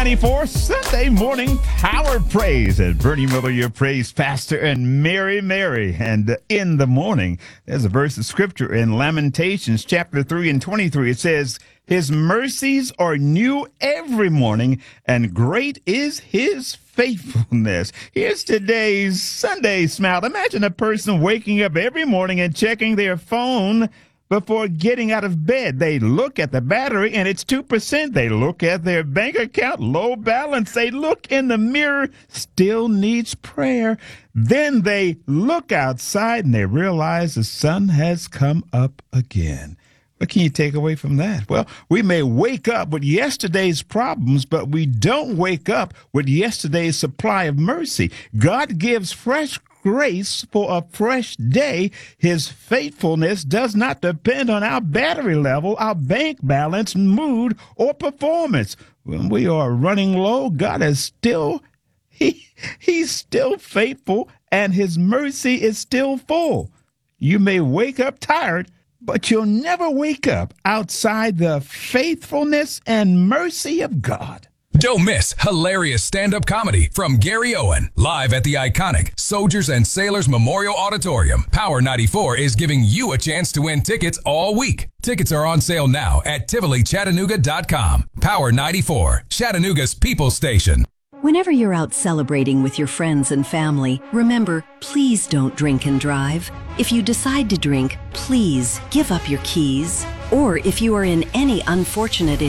94 Sunday morning power praise. And Bernie Miller, your praise pastor, and Mary. And in the morning, there's a verse of scripture in Lamentations chapter 3 and 23. It says, his mercies are new every morning, and great is his faithfulness. Here's today's Sunday Smile. Imagine a person waking up every morning and checking their phone before getting out of bed. They look at the battery and it's 2%. They look at their bank account, low balance. They look in the mirror, still needs prayer. Then they look outside and they realize the sun has come up again. What can you take away from that? Well, we may wake up with yesterday's problems, but we don't wake up with yesterday's supply of mercy. God gives fresh grace for a fresh day. His faithfulness does not depend on our battery level, our bank balance, mood, or performance. When we are running low, God is still, He's still faithful, and his mercy is still full. You may wake up tired, but you'll never wake up outside the faithfulness and mercy of God. Don't miss hilarious stand-up comedy from Gary Owen, live at the iconic Soldiers and Sailors Memorial Auditorium. Power 94 is giving you a chance to win tickets all week. Tickets are on sale now at TivoliChattanooga.com. Power 94, Chattanooga's People Station. Whenever you're out celebrating with your friends and family, remember, please don't drink and drive. If you decide to drink, please give up your keys. Or if you are in any unfortunate